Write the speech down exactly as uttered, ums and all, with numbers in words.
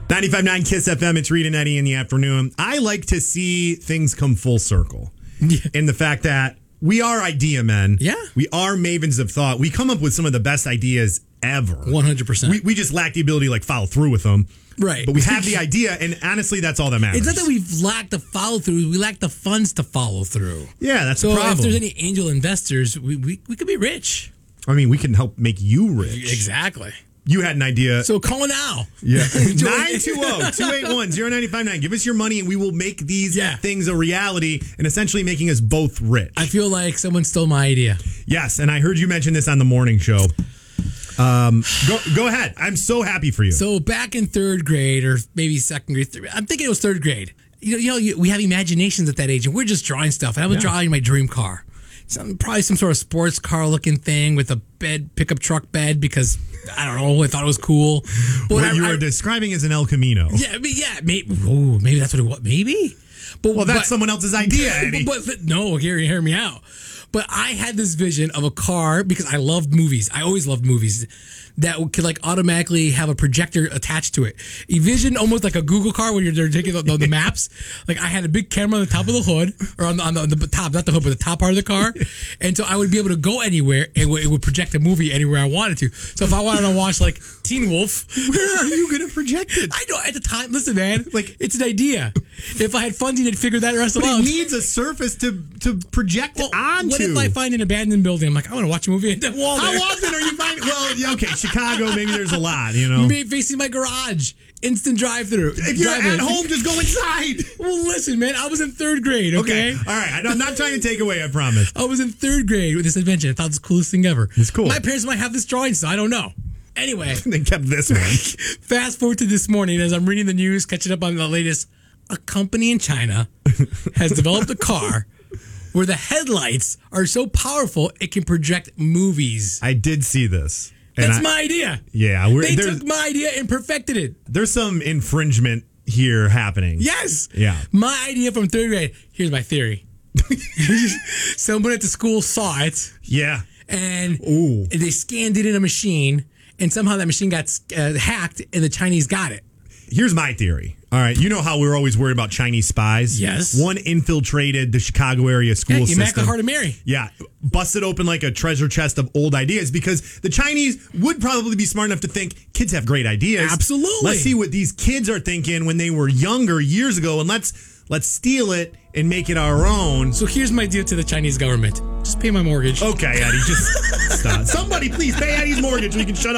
ninety-five point nine Kiss F M, it's Reed and Eddie in the afternoon. I like to see things come full circle. Yeah. In the fact that we are idea men. Yeah. We are mavens of thought. We come up with some of the best ideas ever. one hundred percent. We, we just lack the ability to like follow through with them. Right. But we have the idea, and honestly, that's all that matters. It's not that we've lacked the follow through. We lack the funds to follow through. Yeah, that's so the problem. if there's any angel investors, we, we, we could be rich. I mean, we can help make you rich. Exactly. You had an idea. So call now. Yeah. nine two zero, two eight one, zero nine five nine. Give us your money and we will make these yeah. things a reality and essentially making us both rich. I feel like someone stole my idea. Yes, and I heard you mention this on the morning show. Um, go go ahead. I'm so happy for you. So back in third grade or maybe second grade, th- I'm thinking it was third grade. You know, you know, you, we have imaginations at that age, and we're just drawing stuff. And I was yeah. drawing my dream car. Some, probably some sort of sports car looking thing with a bed, pickup truck bed, because I don't know, I thought it was cool. But what I, you were I, describing as an El Camino. Yeah, I mean, yeah, maybe, ooh, maybe that's what it was. Maybe. But well, that's but, someone else's idea, Eddie. But, but no, hear hear me out. But I had this vision of a car because I loved movies. I always loved movies that could like automatically have a projector attached to it. Envision almost like a Google car when you're they're taking the, the, the maps. Like I had a big camera on the top of the hood, or on the, on the, the top, not the hood, but the top part of the car. And so I would be able to go anywhere and it would project a movie anywhere I wanted to. So if I wanted to watch like Teen Wolf, where are you going to project it? I know at the time. Listen, man, like it's an idea. If I had funding, I'd figure that rest but out. It needs a surface to to project well, it onto. What if I find an abandoned building? I'm like, I want to watch a movie at that wall. How there. often are you finding? Well, yeah, okay, Chicago, maybe there's a lot, you know. Maybe facing my garage, instant drive-through. If you're drive-in. at home, just go inside. Well, listen, man, I was in third grade. Okay, okay. All right. I'm not trying to take away. I promise. I was in third grade with this invention. I thought it was the coolest thing ever. It's cool. My parents might have this drawing, so I don't know. Anyway, they kept this one. Fast forward to this morning as I'm reading the news, catching up on the latest. A company in China has developed a car where the headlights are so powerful it can project movies. I did see this. That's I, my idea. Yeah. We're, they took my idea and perfected it. There's some infringement here happening. Yes. Yeah. My idea from third grade. Here's my theory. Someone at the school saw it. Yeah. And Ooh. they scanned it in a machine, and somehow that machine got uh, hacked, and the Chinese got it. Here's my theory. All right, you know how we were always worried about Chinese spies? Yes. One infiltrated the Chicago area school yeah, system. Immaculate Heart of Mary. Yeah, busted open like a treasure chest of old ideas because the Chinese would probably be smart enough to think kids have great ideas. Absolutely. Let's see what these kids are thinking when they were younger years ago, and let's let's steal it and make it our own. So here's my deal to the Chinese government. Just pay my mortgage. Okay, Eddie, just stop. Somebody please pay Eddie's mortgage so we can shut up.